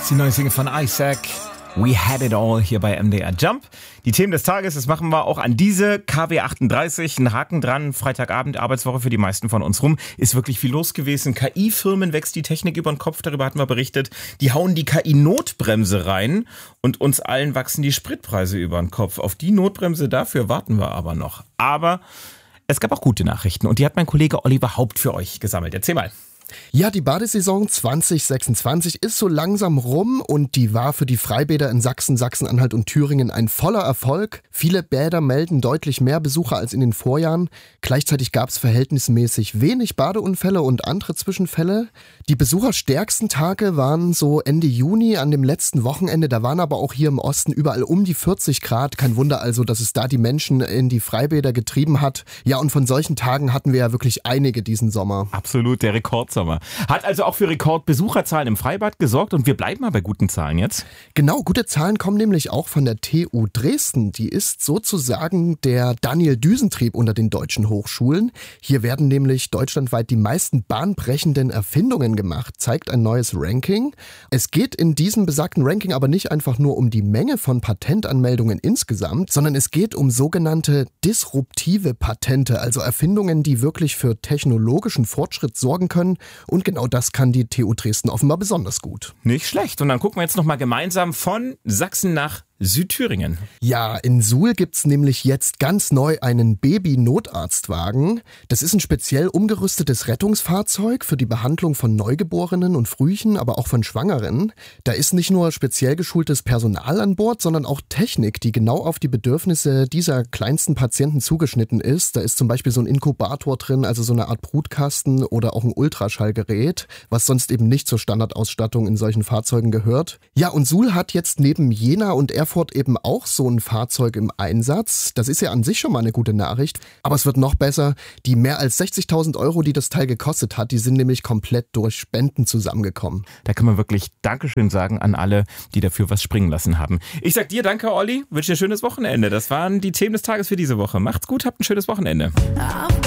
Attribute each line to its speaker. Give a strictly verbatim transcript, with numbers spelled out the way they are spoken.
Speaker 1: Die neue Single von Isaac. We had it all hier bei M D R Jump. Die Themen des Tages, das machen wir auch an diese K W achtunddreißig. Ein Haken dran, Freitagabend, Arbeitswoche für die meisten von uns rum. Ist wirklich viel los gewesen. K I-Firmen wächst die Technik über den Kopf, darüber hatten wir berichtet. Die hauen die K I-Notbremse rein und uns allen wachsen die Spritpreise über den Kopf. Auf die Notbremse dafür warten wir aber noch. Aber es gab auch gute Nachrichten und die hat mein Kollege Oliver Haupt für euch gesammelt. Erzähl mal.
Speaker 2: Ja, die Badesaison zwanzig sechsundzwanzig ist so langsam rum und die war für die Freibäder in Sachsen, Sachsen-Anhalt und Thüringen ein voller Erfolg. Viele Bäder melden deutlich mehr Besucher als in den Vorjahren. Gleichzeitig gab es verhältnismäßig wenig Badeunfälle und andere Zwischenfälle. Die besucherstärksten Tage waren so Ende Juni an dem letzten Wochenende. Da waren aber auch hier im Osten überall um die vierzig Grad. Kein Wunder also, dass es da die Menschen in die Freibäder getrieben hat. Ja, und von solchen Tagen hatten wir ja wirklich einige diesen Sommer.
Speaker 1: Absolut, der Rekordsommer. Hat also auch für Rekordbesucherzahlen im Freibad gesorgt und wir bleiben mal bei guten Zahlen jetzt.
Speaker 2: Genau, gute Zahlen kommen nämlich auch von der T U Dresden. Die ist sozusagen der Daniel-Düsentrieb unter den deutschen Hochschulen. Hier werden nämlich deutschlandweit die meisten bahnbrechenden Erfindungen gemacht, zeigt ein neues Ranking. Es geht in diesem besagten Ranking aber nicht einfach nur um die Menge von Patentanmeldungen insgesamt, sondern es geht um sogenannte disruptive Patente, also Erfindungen, die wirklich für technologischen Fortschritt sorgen können. Und genau das kann die T U Dresden offenbar besonders gut.
Speaker 1: Nicht schlecht. Und dann gucken wir jetzt nochmal gemeinsam von Sachsen nach Südthüringen.
Speaker 2: Ja, in Suhl gibt's nämlich jetzt ganz neu einen Baby-Notarztwagen. Das ist ein speziell umgerüstetes Rettungsfahrzeug für die Behandlung von Neugeborenen und Frühchen, aber auch von Schwangeren. Da ist nicht nur speziell geschultes Personal an Bord, sondern auch Technik, die genau auf die Bedürfnisse dieser kleinsten Patienten zugeschnitten ist. Da ist zum Beispiel so ein Inkubator drin, also so eine Art Brutkasten oder auch ein Ultraschallgerät, was sonst eben nicht zur Standardausstattung in solchen Fahrzeugen gehört. Ja, und Suhl hat jetzt neben Jena und Erfurt eben auch so ein Fahrzeug im Einsatz. Das ist ja an sich schon mal eine gute Nachricht. Aber es wird noch besser. Die mehr als sechzigtausend Euro, die das Teil gekostet hat, die sind nämlich komplett durch Spenden zusammengekommen.
Speaker 1: Da kann man wirklich Dankeschön sagen an alle, die dafür was springen lassen haben. Ich sag dir danke, Olli. Wünsche dir ein schönes Wochenende. Das waren die Themen des Tages für diese Woche. Macht's gut, habt ein schönes Wochenende.